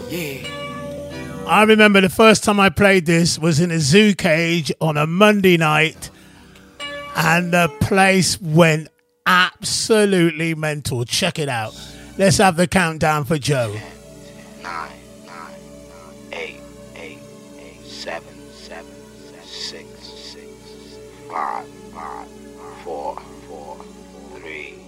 Yeah. I remember the first time I played this was in a zoo cage on a Monday night, and the place went absolutely mental. Check it out. Let's have the countdown for Joe. 9, 8, 7, 6, 5, 4, 3,